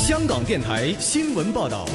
香港电台新闻报道。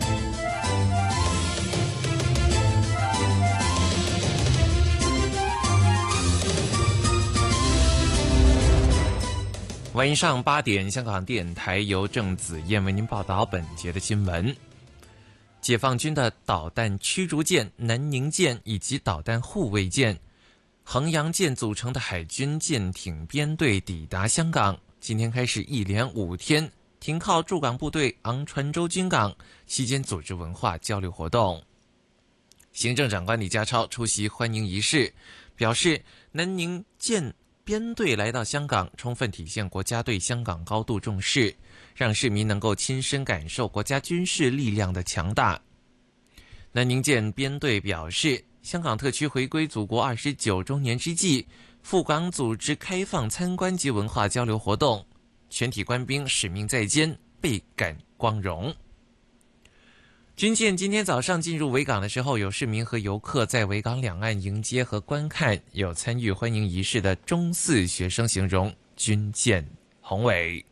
晚上8点，香港电台由郑子燕为您报道本节的新闻。解放军的导弹驱逐舰南宁舰以及导弹护卫舰衡阳舰组成的海军舰艇编队抵达香港，今天开始一连5天停靠驻港部队昂船洲军港，期间组织文化交流活动。行政长官李家超出席欢迎仪式，表示南宁舰编队来到香港，充分体现国家对香港高度重视，让市民能够亲身感受国家军事力量的强大。南宁舰编队表示，香港特区回归祖国29周年之际，赴港组织开放参观及文化交流活动，全体官兵使命在肩，倍感光荣。军舰今天早上进入维港的时候，有市民和游客在维港两岸迎接和观看，有参与欢迎仪式的中4学生形容军舰宏伟。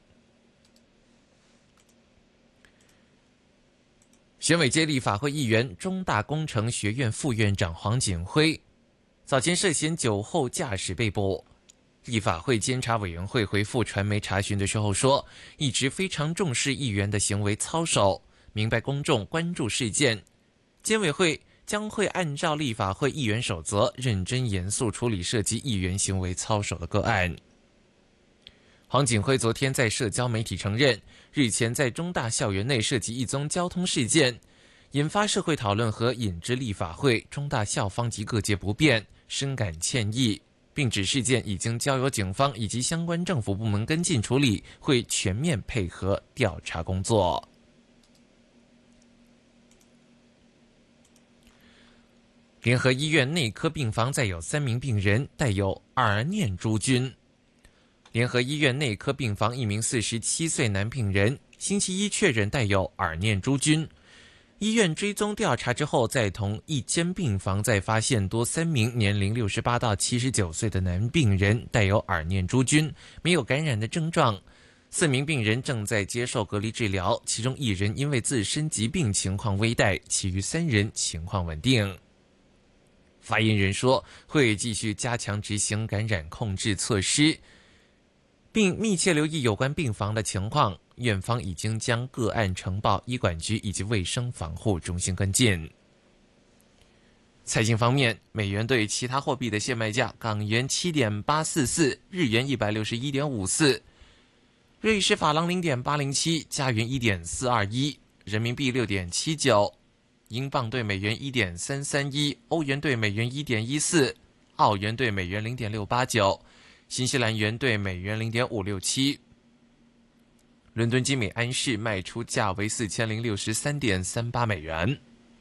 选委界立法会议员、中大工程学院副院长黄锦辉早前涉嫌酒后驾驶被捕。立法会监察委员会回复传媒查询的时候说，一直非常重视议员的行为操守，明白公众关注事件，监委会将会按照立法会议员守则，认真严肃处理涉及议员行为操守的个案。黄锦辉昨天在社交媒体承认，日前在中大校园内涉及一宗交通事件，引发社会讨论和引致立法会、中大校方及各界不便，深感歉意，并指事件已经交由警方以及相关政府部门跟进处理，会全面配合调查工作。联合医院内科病房再有3名病人带有耳念珠菌。联合医院内科病房一名47岁男病人星期一确认带有耳念珠菌，医院追踪调查之后，在同一间病房再发现多3名年龄68到79岁的男病人带有耳念珠菌，没有感染的症状。4名病人正在接受隔离治疗，其中1人因为自身疾病情况危殆，其余3人情况稳定。发言人说，会继续加强执行感染控制措施，并密切留意有关病房的情况，院方已经将个案呈报医管局以及卫生防护中心跟进。财经方面，美元对其他货币的现卖价：港元7.844，日元161.54，瑞士法郎0.807，加元1.421，人民币6.79，英镑对美元1.331，欧元对美元1.14，澳元对美元0.689，新西兰元对美元0.567。伦敦金每安士卖出价为4063.38美元。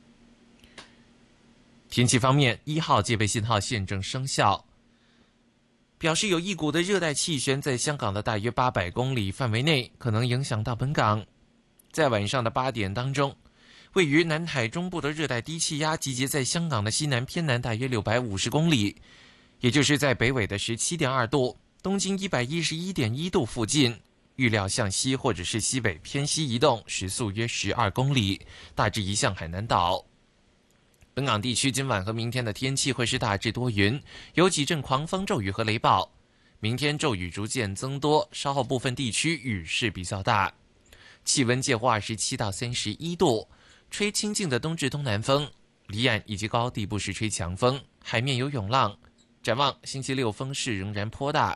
天气方面，1号戒备信号现正生效，表示有一股的热带气旋在香港的大约800公里范围内，可能影响到本港。在晚上的8点当中，位于南海中部的热带低气压集结在香港的西南偏南大约650公里，也就是在北纬的17.2度、东经111.1度附近，预料向西或者是西北偏西移动，时速约12公里，大致移向海南岛。本港地区今晚和明天的天气会是大致多云，有几阵狂风骤雨和雷暴。明天骤雨逐渐增多，稍后部分地区雨势比较大。气温介乎27到31度，吹清劲的东至东南风，离岸以及高地不时吹强风，海面有涌浪。展望星期6风势仍然颇大，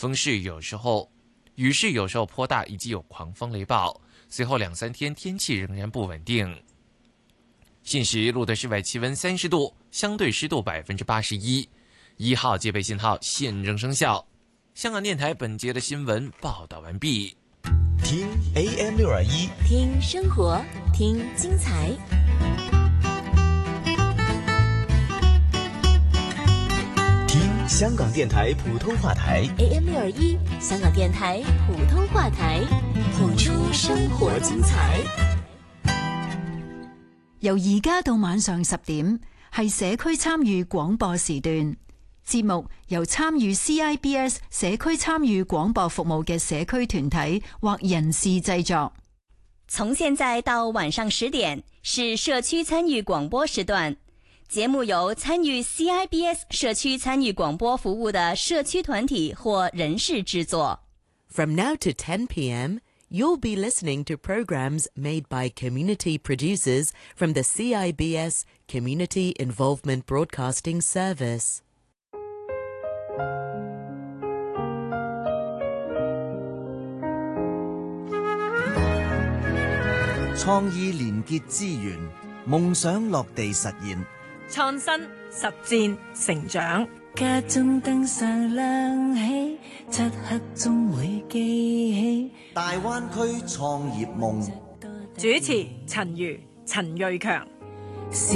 雨势有时候颇大，以及有狂风雷暴。随后2-3天天气仍然不稳定。现时录的室外气温30度，相对湿度81%。1号戒备信号现正生效。香港电台本节的新闻报道完毕。 听 AM621， 听生活，听精彩。 听香港电台普通话台 AM621，香港電台普通話台，譜出生活精彩。 由而家到晚上10點，係社區參與廣播時段。節目由參與 CIBS 社區參與廣播服務嘅社區團體或人士製作。 从现在到晚上10点是社区参与广播时段，节目由参与 CIBS 社区参与广播服务的社区团体或人士制作。 From now to 10 p.m., you'll be listening to programs made by community producers from the CIBS Community Involvement Broadcasting Service. 創意連結資源，夢想落地實現。 創新、實踐、成長。 家中燈上亮起，漆黑中會記起大灣區創業夢。 主持陳如、陳瑞強。